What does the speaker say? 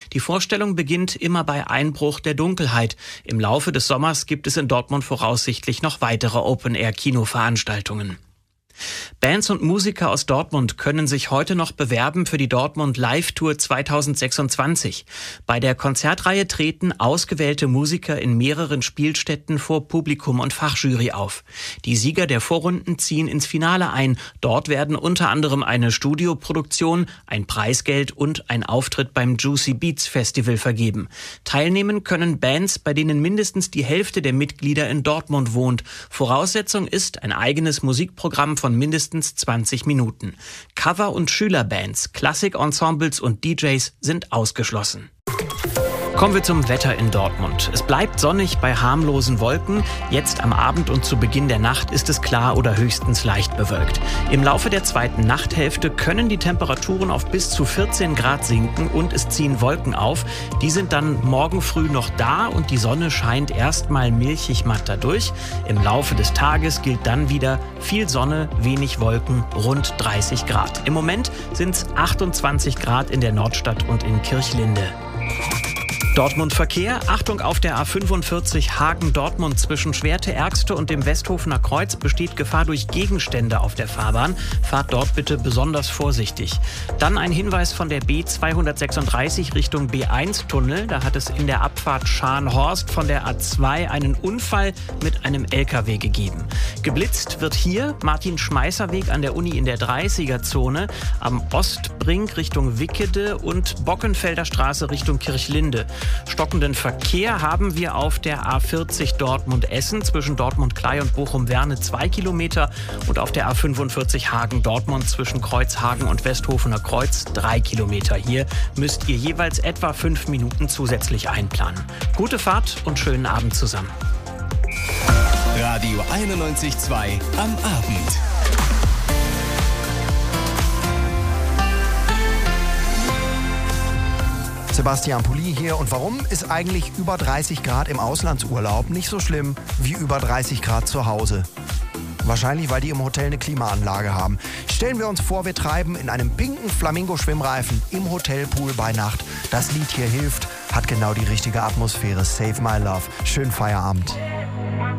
Die Vorstellung beginnt immer bei Einbruch der Dunkelheit. Im Laufe des Sommers gibt es in Dortmund voraussichtlich noch weitere Open-Air-Kinoveranstaltungen. Bands und Musiker aus Dortmund können sich heute noch bewerben für die Dortmund Live Tour 2026. Bei der Konzertreihe treten ausgewählte Musiker in mehreren Spielstätten vor Publikum und Fachjury auf. Die Sieger der Vorrunden ziehen ins Finale ein. Dort werden unter anderem eine Studioproduktion, ein Preisgeld und ein Auftritt beim Juicy Beats Festival vergeben. Teilnehmen können Bands, bei denen mindestens die Hälfte der Mitglieder in Dortmund wohnt. Voraussetzung ist ein eigenes Musikprogramm von mindestens 20 Minuten. Cover- und Schülerbands, Klassikensembles und DJs sind ausgeschlossen. Kommen wir zum Wetter in Dortmund. Es bleibt sonnig bei harmlosen Wolken. Jetzt am Abend und zu Beginn der Nacht ist es klar oder höchstens leicht bewölkt. Im Laufe der zweiten Nachthälfte können die Temperaturen auf bis zu 14 Grad sinken und es ziehen Wolken auf. Die sind dann morgen früh noch da und die Sonne scheint erstmal milchig matt dadurch. Im Laufe des Tages gilt dann wieder viel Sonne, wenig Wolken, rund 30 Grad. Im Moment sind es 28 Grad in der Nordstadt und in Kirchlinde. Dortmund Verkehr. Achtung, auf der A45 Hagen-Dortmund zwischen Schwerte-Ergste und dem Westhofener Kreuz besteht Gefahr durch Gegenstände auf der Fahrbahn. Fahrt dort bitte besonders vorsichtig. Dann ein Hinweis von der B236 Richtung B1-Tunnel. Da hat es in der Abfahrt Scharnhorst von der A2 einen Unfall mit einem LKW gegeben. Geblitzt wird hier Martin-Schmeißer-Weg an der Uni in der 30er-Zone, am Ostbrink Richtung Wickede und Bockenfelder Straße Richtung Kirchlinde. Stockenden Verkehr haben wir auf der A40 Dortmund-Essen zwischen Dortmund-Klei und Bochum-Werne 2 Kilometer und auf der A45 Hagen-Dortmund zwischen Kreuzhagen und Westhofener Kreuz 3 Kilometer. Hier müsst ihr jeweils etwa 5 Minuten zusätzlich einplanen. Gute Fahrt und schönen Abend zusammen. Radio 91.2 am Abend. Sebastian Pulli hier. Und warum ist eigentlich über 30 Grad im Auslandsurlaub nicht so schlimm wie über 30 Grad zu Hause? Wahrscheinlich, weil die im Hotel eine Klimaanlage haben. Stellen wir uns vor, wir treiben in einem pinken Flamingo-Schwimmreifen im Hotelpool bei Nacht. Das Lied hier hilft, hat genau die richtige Atmosphäre. Save My Love. Schönen Feierabend.